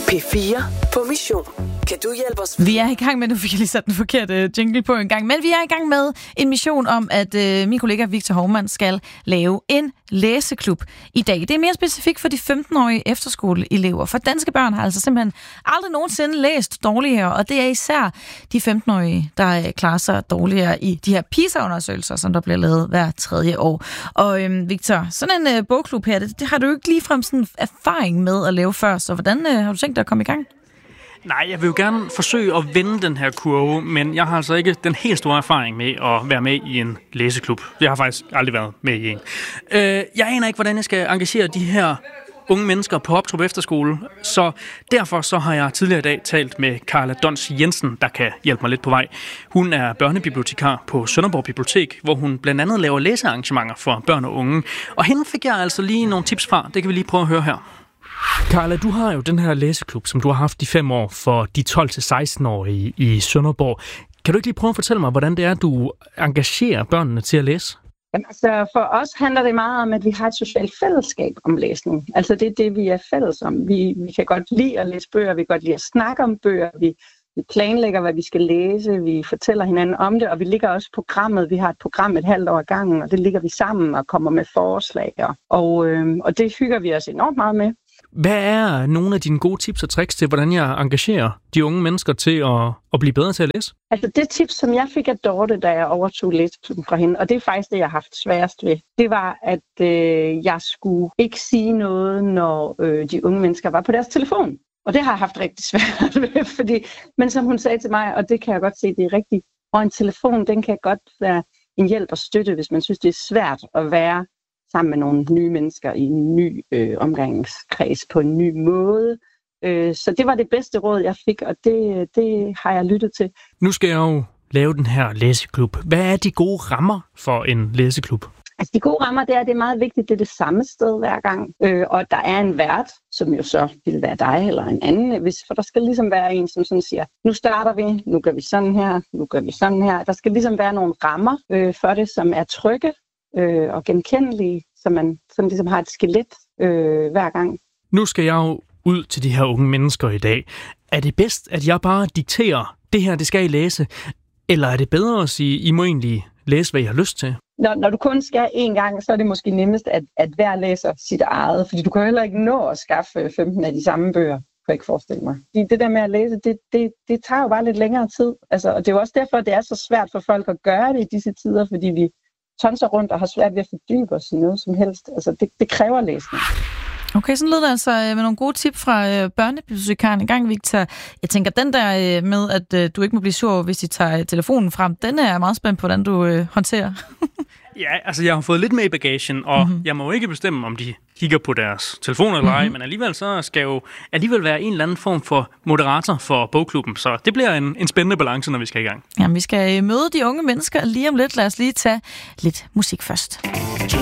P4 på mission. Kan du hjælpe os? Vi er i gang med, nu fik jeg lige sat den forkerte jingle på en gang, men vi er i gang med en mission om, at min kollega Victor Hovmand skal lave en læseklub i dag. Det er mere specifikt for de 15-årige efterskoleelever, for danske børn har altså simpelthen aldrig nogensinde læst dårligere, og det er især de 15-årige, der klarer sig dårligere i de her PISA-undersøgelser, som der bliver lavet hver tredje år. Og Victor, sådan en bogklub her, det har du jo ikke ligefrem sådan erfaring med at lave før, så hvordan har du tænkt dig at komme i gang? Nej, jeg vil jo gerne forsøge at vende den her kurve, men jeg har altså ikke den helt store erfaring med at være med i en læseklub. Jeg har faktisk aldrig været med i en. Jeg aner ikke, hvordan jeg skal engagere de her unge mennesker på Hoptrup Efterskole, så derfor så har jeg tidligere i dag talt med Carla Dons Jensen, der kan hjælpe mig lidt på vej. Hun er børnebibliotekar på Sønderborg Bibliotek, hvor hun blandt andet laver læsearrangementer for børn og unge. Og hende fik jeg altså lige nogle tips fra. Det kan vi lige prøve at høre her. Carla, du har jo den her læseklub, som du har haft i 5 år for de 12-16-årige i Sønderborg. Kan du ikke lige prøve at fortælle mig, hvordan det er, du engagerer børnene til at læse? Jamen, altså for os handler det meget om, at vi har et socialt fællesskab om læsning. Altså det er det, vi er fælles om. Vi kan godt lide at læse bøger, vi kan godt lide at snakke om bøger, vi planlægger, hvad vi skal læse, vi fortæller hinanden om det, og vi ligger også programmet. Vi har et program et halvt år ad gangen, og det ligger vi sammen og kommer med forslag. Og det hygger vi os enormt meget med. Hvad er nogle af dine gode tips og tricks til, hvordan jeg engagerer de unge mennesker til at blive bedre til at læse? Altså det tips, som jeg fik af Dorte, da jeg overtog læseklubben fra hende, og det er faktisk det, jeg har haft sværest ved, det var, at jeg skulle ikke sige noget, når de unge mennesker var på deres telefon. Og det har jeg haft rigtig svært ved, men som hun sagde til mig, og det kan jeg godt se, det er rigtigt, og en telefon, den kan godt være en hjælp og støtte, hvis man synes, det er svært at være sammen med nogle nye mennesker i en ny omgangskreds på en ny måde. Så det var det bedste råd, jeg fik, og det har jeg lyttet til. Nu skal jeg jo lave den her læseklub. Hvad er de gode rammer for en læseklub? Altså de gode rammer, det er meget vigtigt, det er det samme sted hver gang. Og der er en vært, som jo så vil være dig eller en anden. For der skal ligesom være en, som sådan siger, nu starter vi, nu gør vi sådan her, nu gør vi sådan her. Der skal ligesom være nogle rammer for det, som er trygge og genkendelige, så man sådan ligesom har et skelet hver gang. Nu skal jeg jo ud til de her unge mennesker i dag. Er det bedst, at jeg bare dikterer, det her, det skal I læse? Eller er det bedre at sige, I må egentlig læse, hvad I har lyst til? Når du kun skal én gang, så er det måske nemmest, at hver læser sit eget. Fordi du kan heller ikke nå at skaffe 15 af de samme bøger, kan jeg ikke forestille mig. Det der med at læse, det tager jo bare lidt længere tid. Altså, og det er jo også derfor, det er så svært for folk at gøre det i disse tider, fordi vi tonser rundt og har svært ved at fordybe os i noget som helst. Altså, det kræver læsning. Okay, sådan lød det altså med nogle gode tip fra børnebibliotekaren i gang, Victor. Jeg tænker, den der med, at du ikke må blive sur, hvis de tager telefonen frem, den er meget spændt på, hvordan du håndterer. Ja, altså jeg har fået lidt med i bagagen, og jeg må jo ikke bestemme, om de kigger på deres telefon eller ej, men alligevel så skal jo være en eller anden form for moderator for bogklubben, så det bliver en spændende balance, når vi skal i gang. Jamen, vi skal møde de unge mennesker lige om lidt. Lad os lige tage lidt musik først.